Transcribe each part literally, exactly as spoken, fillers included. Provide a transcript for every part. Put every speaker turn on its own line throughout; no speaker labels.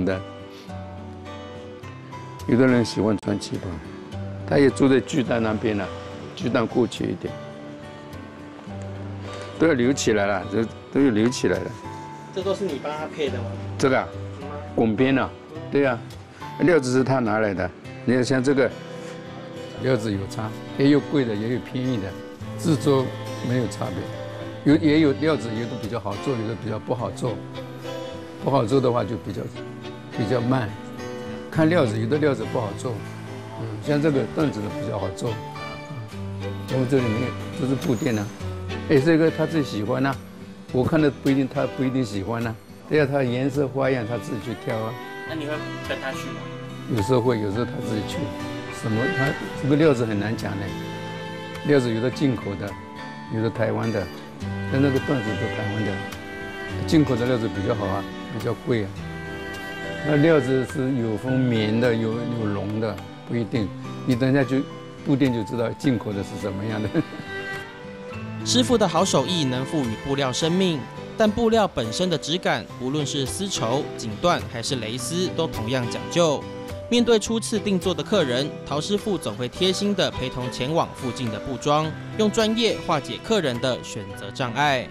的。有的人喜欢穿旗袍，他也住在巨蛋那边了，巨蛋过去一点，都要留起来了，这都要留起来了。
这都是你帮他配的吗？
这个啊，滚边啊，对呀、啊，料子是他拿来的。你看像这个料子有差，也有贵的，也有便宜的，制作没有差别。有也有料子，有的比较好做，有的比较不好做。不好做的话就比较比较慢。看料子，有的料子不好做，嗯，像这个凳子的比较好做。我们这里面都是布店啊，哎，这个他自己喜欢呐、啊，我看的不一定，他不一定喜欢呐、啊。对呀、啊，他颜色花样他自己去挑啊。
那你会跟他去吗？
有时候会，有时候他自己去。什么？他这个料子很难讲的，料子有的进口的，有的台湾的，但那个凳子都台湾的，进口的料子比较好啊，比较贵啊。那料子是有分棉的，有有绒的，不一定。你等一下去布店就知道进口的是什么样的。
师傅的好手艺能赋予布料生命，但布料本身的质感，无论是丝绸、锦缎还是蕾丝，都同样讲究。面对初次定做的客人，陶师傅总会贴心地陪同前往附近的布庄，用专业化解客人的选择障碍。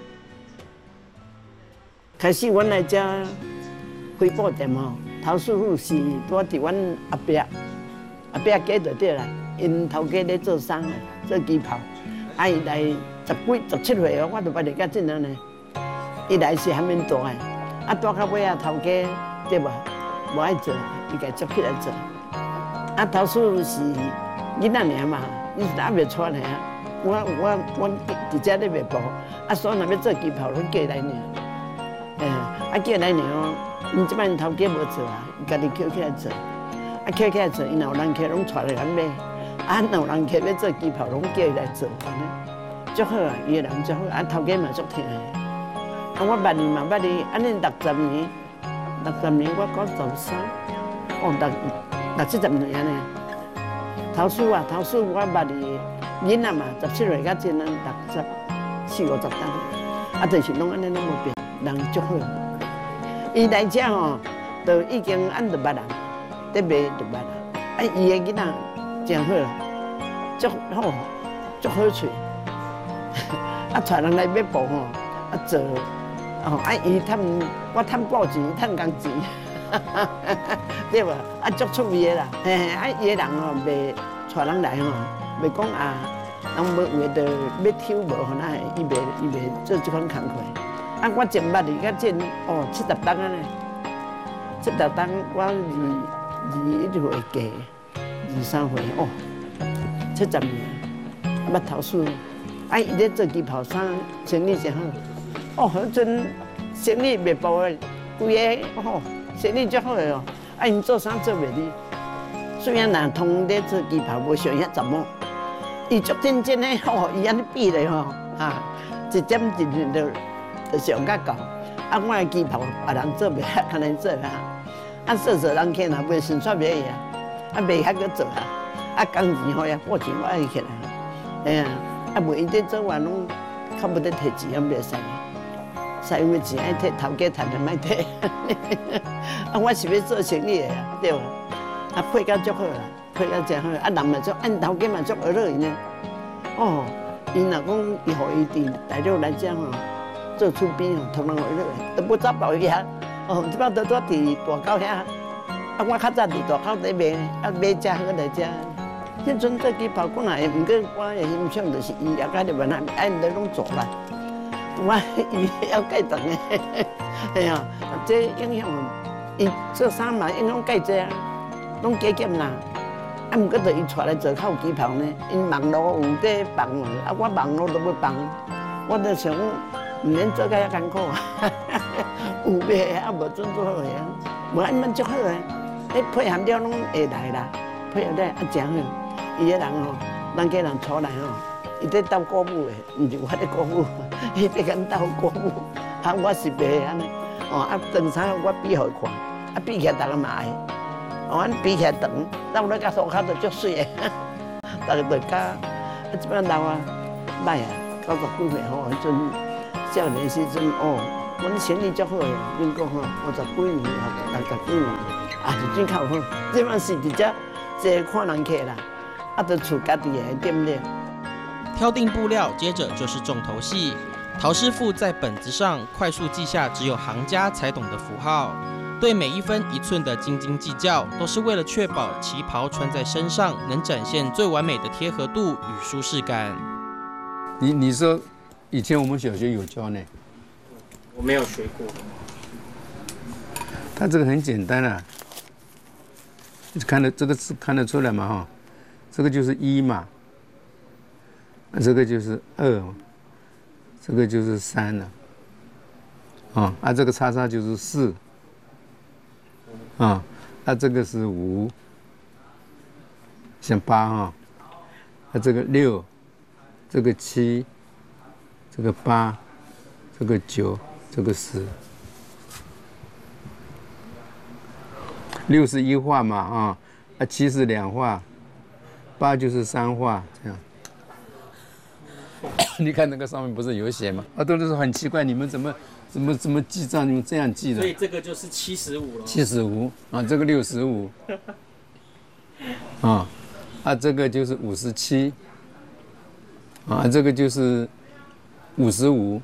开始阮来这开布店吼，陶师傅是住伫阮后壁，后壁家就对啦。因头家咧做衫的，做旗袍。啊，伊来十几、十七岁哦，我都捌你甲真样呢。伊来是还免大的，啊大到尾啊，头家对无，无爱做，伊家接起来做。啊，陶师傅是囡仔尔嘛，伊是还未出来啊。我我我伫遮咧卖布，啊，所以若要做旗袍，拢叫伊来尔。哎，啊叫伊来尔哦，因即摆头家无做啊，伊家己捡起来做。啊，捡起来做，因若有人客拢带来咱买。啊，若有人客要做旗袍，拢叫伊来做，安尼足好啊！伊个人足好，啊头家嘛足听的。啊，我捌伊嘛捌伊，安尼六十年，六十年我九十三，哦，六六七十年安尼。陶师啊，陶师我捌伊，囡仔嘛，十七岁到今年六十四五十当，啊，就是拢安尼拢无变，人足好。伊来遮吼，就已經按着捌人，得賣就捌人。啊，伊個囡仔真好，足好，足好喙。啊，帶人來買布吼，啊做，哦，啊伊趁我趁布錢，趁工錢，對無？啊足趣味的啦，嘿嘿，啊伊個人吼袂帶人來吼，袂講啊，人無為着要抽無吼，那伊袂伊袂做這款工課。啊，我前捌伊甲這哦七十當安尼，七十當我二二一歲嫁，二三歲哦，七十年，捌頭書。啊，伊咧做旗袍衫，生意真好。哦，迄陣生意賣布的，規個哦，生意足好個哦。啊，因做衫做袂哩，雖然人通咧做旗袍，無像遐怎麼，伊足認真的哦，伊安尼比咧吼，啊，一點一點就就上甲到。啊，我的旗袍別人做袂遐可能做啊，啊做做人客若袂順煞袂啊，啊袂遐去做啊，啊工錢好呀，布錢我愛起來，哎呀。啊，袂伊咧做话拢较无得摕钱，也袂使，使有钱爱摕头家趁，就莫摕。啊，我是要做生意的，对无？啊，配甲足好啦，配甲真好。啊，人嘛足，按头家嘛足学乐因呢。哦，伊若讲伊互伊伫大陆来遮吼，做厝边吼，同人学乐的，都不走跑遐。哦，即摆都都伫大口遐。啊，我较早伫大口底卖，啊卖遮好来遮。迄阵做旗袍，我也毋过，我的欣赏就是伊也甲你问下，哎，你拢做啦，我伊要介长的，哎呀，这影响伊做衫嘛，影响介济啊，拢加减啦。啊，毋过着伊带来做较有旗袍呢，因网络有在放嘛，啊，我网络都要放，我着想毋免做甲遐艰苦啊，有卖啊，无准做好个啊，无安尼足好个，迄配合了拢会来啦，配合了啊，真好。伊个人吼，人家人出来吼，伊在斗歌舞的，毋是我咧歌舞，伊在跟斗歌舞。啊，我是卖安尼，哦，啊，长衫我比互伊看，啊，比起来大家嘛爱，哦，安比起来长，咱咧甲手脚都足水的，大家都甲，啊，即摆老啊，歹啊，九十几岁吼，迄阵少年时阵哦， 阮生意足好诶，恁讲吼，五十几年、六十几年，也是真较好。即嘛是直接坐看人客啦，啊，就厝家己诶店了。
挑定布料，接着就是重头戏。陶师傅在本子上快速记下只有行家才懂的符号，对每一分一寸的斤斤计较，都是为了确保旗袍穿在身上能展现最完美的贴合度与舒适感。
你你说，以前我们小学有教呢？
我没有学过。
它这个很简单啊，看得这个字看得出来嘛哈，这个就是一嘛，这个就是二。这个就是三了，啊，啊，这个叉叉就是四，啊，啊，这个是五，像八哈，啊，这个六，这个七，这个八，这个九，这个十，六是一画嘛啊，啊，七是两画，八就是三画，这样。你看那个上面不是有写吗？啊，都是很奇怪，你们怎么怎么怎么记账？你们这样记的？
所以这个就是七十五了。
七十五啊，这个六十五，啊，啊，这个就是五十七，啊，这个就是五十五，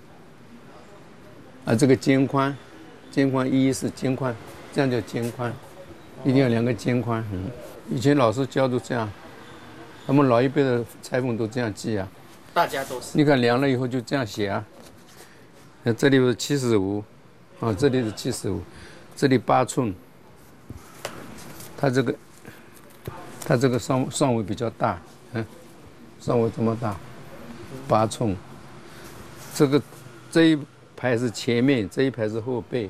啊，这个肩宽，肩宽一是肩宽，这样叫肩宽，一定要量个肩宽。嗯，以前老师教都这样，他们老一辈的裁缝都这样记啊。
大家都是。
你看量了以后就这样写啊。那这里是七十五，啊，这里是七十五，这里八寸。它这个，它这个上上围比较大，嗯，上围这么大，八寸。这个这一排是前面，这一排是后背。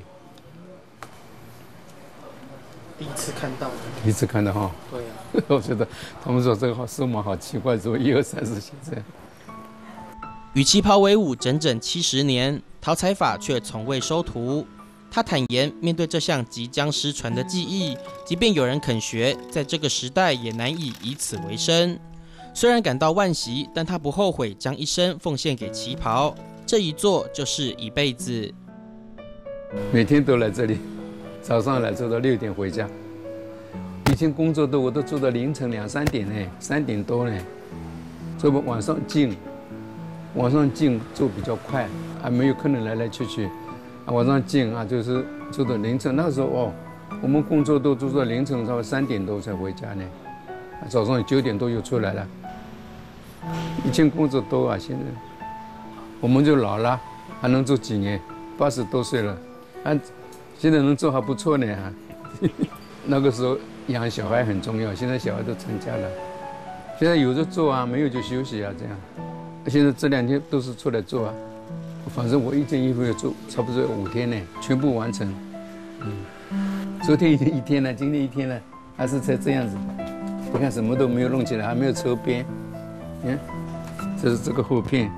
第一次看到。
第一次看到哈。
对啊。
我觉得他们说这个好数码好奇怪，怎么一二三四写这样？
与旗袍为伍整整七十年，陶彩法却从未收徒。他坦言，面对这项即将失传的技艺，即便有人肯学，在这个时代也难以以此为生。虽然感到惋惜，但他不后悔将一生奉献给旗袍，这一做就是一辈子。
每天都来这里，早上来做到六点回家。以前工作的我都做到凌晨两三点呢，三点多呢，这不晚上进。晚上进做比较快，还没有客人来来去去，啊，晚上进啊就是做到凌晨。那个时候哦，我们工作都做到凌晨，差不多三点多才回家呢，早上九点多又出来了。以前工作多啊，现在我们就老了，还能做几年？八十多岁了，啊，现在能做还不错呢啊。那个时候养小孩很重要，现在小孩都成家了，现在有就做啊，没有就休息啊，这样。现在这两天都是出来做啊，反正我一件衣服要做差不多五天呢，全部完成。嗯，昨天一天一天呢，今天一天呢，还是才这样子。你看什么都没有弄起来，还没有抽边。嗯，这是这个后片，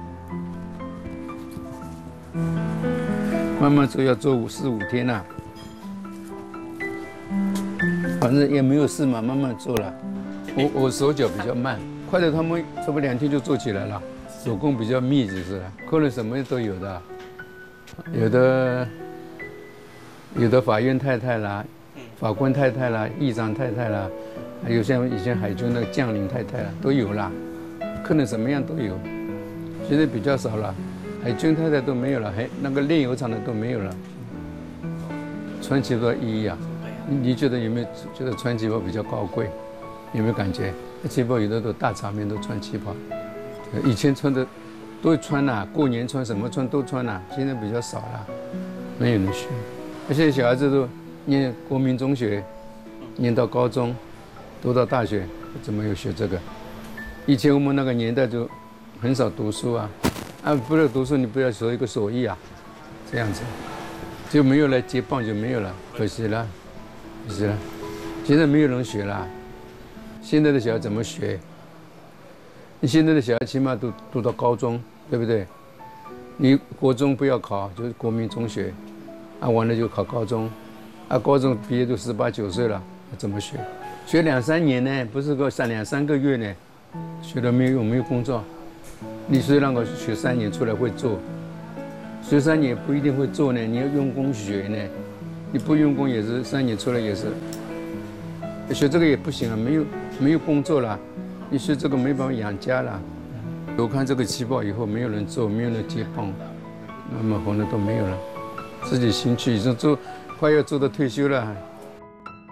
慢慢做要做五四五天呐、啊。反正也没有事嘛，慢慢做了。我我手脚比较慢，快的他们差不多两天就做起来了。手工比较密，就是客人什么都有的，有的有的法院太太啦，法官太太啦，议长太太啦，还有像以前海军的将领太太啦，都有啦，客人什么样都有。现在比较少了，海军太太都没有了，还那个炼油厂的都没有了。穿旗袍意义啊，你觉得有没有觉得穿旗袍比较高贵？有没有感觉？旗袍有的都大场面都穿旗袍。以前穿的都穿啦、啊，过年穿什么穿都穿啦、啊，现在比较少了，没有人学。而且小孩子都念国民中学，念到高中，读到大学，怎么有学这个？以前我们那个年代就很少读书啊，啊，不要读书，你不要学一个手艺啊，这样子就没有来接棒就没有了，可惜了，可惜了。现在没有人学了，现在的小孩怎么学？你现在的小孩起码都读到高中，对不对？你国中不要考，就是国民中学，啊，完了就考高中，啊，高中毕业都十八九岁了，怎么学？学两三年呢，不是个三两三个月呢，学了没有没有工作？你虽然我学三年出来会做， 学三年不一定会做呢，你要用功学呢，你不用功也是三年出来也是。学这个也不行啊，没有没有工作了，你学这个没办法养家了。我看这个旗袍以后没有人做，没有人接棒，慢慢后来都没有了，自己兴趣已经做，快要做到退休了。